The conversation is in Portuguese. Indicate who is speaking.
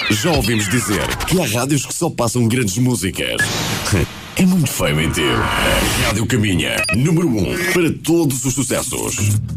Speaker 1: Já ouvimos dizer que há rádios que só passam grandes músicas. É muito feio mentir. A Rádio Caminha, número 1 para todos os sucessos.